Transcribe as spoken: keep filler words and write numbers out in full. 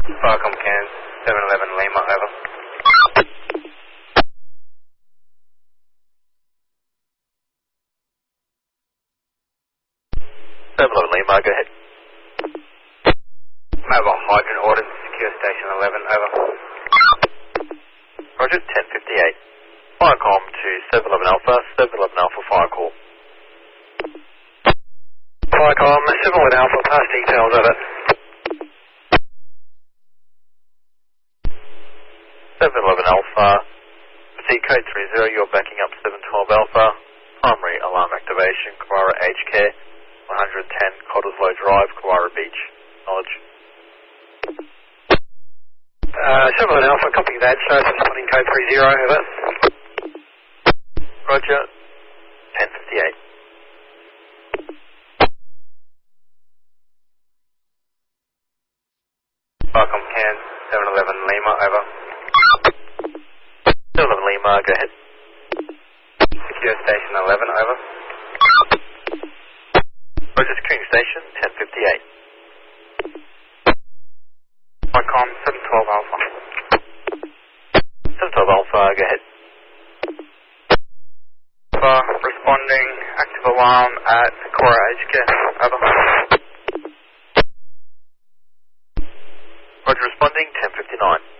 Falcon Cairns, seven eleven Lima, over. seven eleven Lima, go ahead. Mobile hydrant ordered, secure station eleven, over. Roger, ten fifty-eight. Firecom to seven eleven Alpha, seven eleven Alpha fire call. Firecom, seven eleven Alpha, pass details, over. seven eleven Alpha, C code three zero, you're backing up seven twelve Alpha. Primary alarm activation, Kawara Aged Care, one ten Cottesloe Drive, Kawara Beach. Knowledge. Uh, seven eleven Alpha, copy that, so responding code three zero, over. Roger, ten fifty-eight. Falcon Cairns, seven eleven Lima, over. seven eleven Lima, go ahead. Secure station eleven, over. Roger, securing station, ten fifty-eight. Falcon, seven twelve Alpha. seven twelve Alpha, go ahead. Uh, responding, active alarm at Kawara Aged Care, over. Roger, responding, ten fifty-nine.